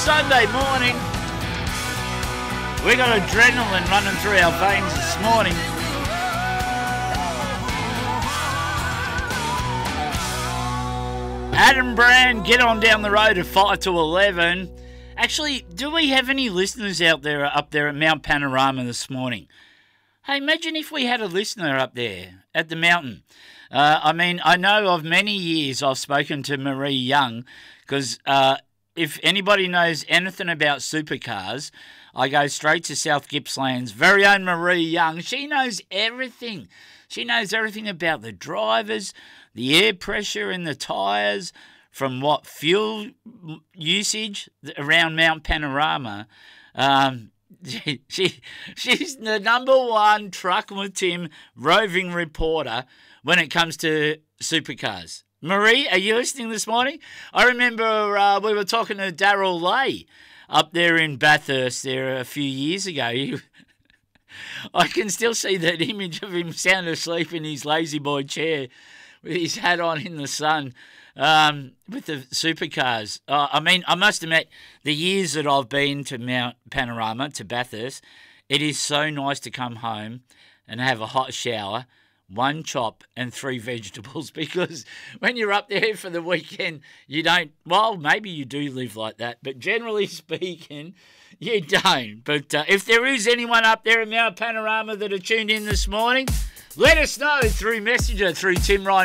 Sunday morning. We got adrenaline running through our veins this morning. Adam Brand, get on down the road at 5 to 11. Actually, do we have any listeners up there at Mount Panorama this morning? Hey, imagine if we had a listener up there at the mountain. I know of many years I've spoken to Marie Young because if anybody knows anything about supercars, I go straight to South Gippsland's very own Marie Young. She knows everything. She knows everything about the drivers, the air pressure in the tyres, from what fuel usage around Mount Panorama. She's the number one Truck with Tim roving reporter when it comes to supercars. Marie, are you listening this morning? I remember we were talking to Darryl Lay up there in Bathurst there a few years ago. I can still see that image of him sound asleep in his lazy boy chair with his hat on in the sun with the supercars. I must admit, the years that I've been to Mount Panorama, to Bathurst, it is so nice to come home and have a hot shower, 1 chop and 3 vegetables, because when you're up there for the weekend, you don't, well, maybe you do live like that, but generally speaking, you don't. But if there is anyone up there in Mount Panorama that are tuned in this morning, let us know through Messenger, through Tim Ryan